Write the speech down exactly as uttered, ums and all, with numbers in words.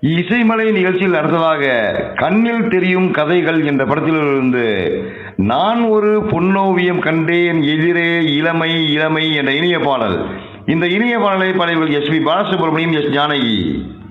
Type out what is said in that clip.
இசைமலை நிகழ்ச்சியில் அடுத்ததாக கண்ணில் தெரியும் கதைகள் என்ற படத்திலிருந்து நான் ஒரு பொன்னோவியம் கண்டேன் எதிரே இளமை இளமை என்ற இனிய பாடல். இந்த இனிய பாடலை பாடியவர்கள் S B Balasubramaniam, S Janaki.